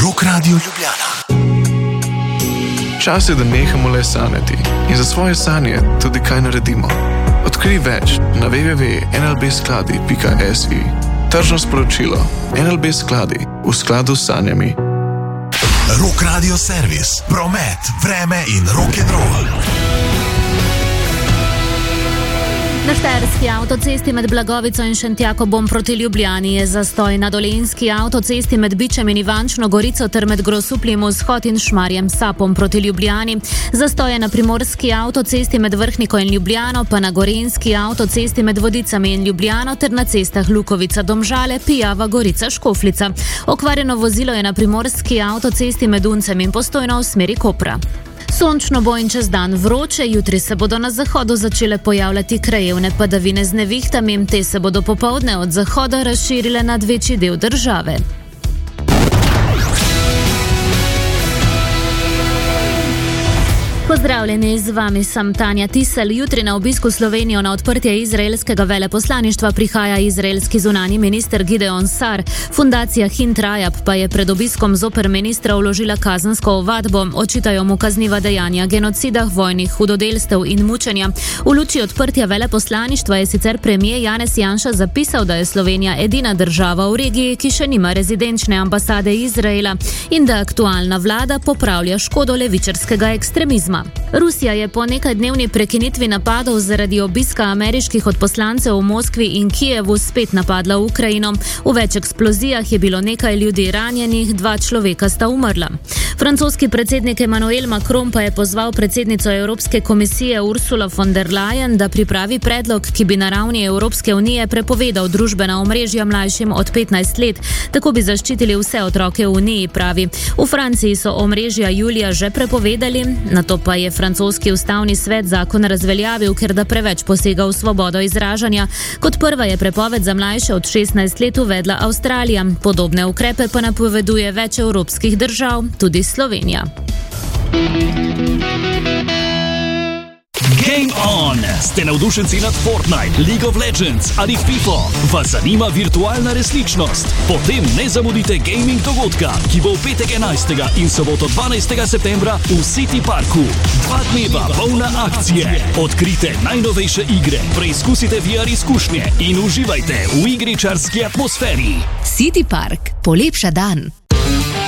Rock Radio Ljubljana. Čas je, da nehamo le sanjati in za svoje sanje tudi kaj naredimo. Odkrij več na www.nlbskladi.si. Tržno sporočilo. NLB Skladi, v skladu s sanjami. Rock Radio Servis, promet, vreme in rock'n'roll. Na štajerski avtocesti med Blagovico in Šentjakobom proti Ljubljani je zastoj, na dolenjski avtocesti med Bičem in Ivančno Gorico ter med Grosupljem vzhod in Šmarjem Sapom proti Ljubljani. Zastoj je na primorski avtocesti med Vrhniko in Ljubljano, pa na gorenjski avtocesti med Vodicami in Ljubljano ter na cestah Lukovica Domžale, Pijava Gorica Škofljica. Okvarjeno vozilo je na primorski avtocesti med Uncem in Postojno v smeri Kopra. Sončno bo in čez dan vroče, jutri se bodo na zahodu začele pojavljati krajevne padavine z nevihtami, te se bodo popoldne od zahoda razširile nad večji del države. Pozdravljeni, z vami sem Tanja Tisel. Jutri na obisku Slovenijo na odprtje izraelskega veleposlaništva prihaja izraelski zunanji minister Gideon Sar. Fundacija Hint Rajab pa je pred obiskom zoper ministra vložila kazensko ovadbo. Očitajo mu kazniva dejanja genocida, vojnih hudodelstev in mučenja. V luči odprtja veleposlaništva je sicer premier Janez Janša zapisal, da je Slovenija edina država v regiji, ki še nima rezidenčne ambasade Izraela in da aktualna vlada popravlja škodo levičarskega ekstremizma. Rusija je po nekajdnevni prekinitvi napadov zaradi obiska ameriških odposlancev v Moskvi in Kijevu spet napadla Ukrajino. V več eksplozijah je bilo nekaj ljudi ranjenih, 2 človeka sta umrla. Francoski predsednik Emmanuel Macron pa je pozval predsednico Evropske komisije Ursula von der Leyen, da pripravi predlog, ki bi na ravni Evropske unije prepovedal družbena omrežja mlajšim od 15 let. Tako bi zaščitili vse otroke v Uniji, pravi. V Franciji so omrežja julija že prepovedali, nato pa je francoski ustavni svet zakon razveljavil, ker da preveč posega v svobodo izražanja. Kot prva je prepoved za mlajše od 16 let uvedla Avstralija. Podobne ukrepe pa napoveduje več evropskih držav, tudi Slovenija. Game on! Ste navdušenci nad Fortnite, League of Legends ali FIFA? Vas zanima virtualna resničnost? Potem ne zamudite gaming dogodka, ki bo v petek 11. in soboto 12. septembra v City Parku. 2 dneva polna akcije. Odkrite najnovejše igre, preizkusite VR izkušnje in uživajte v igričarski atmosferi. City Park. Polepša dan.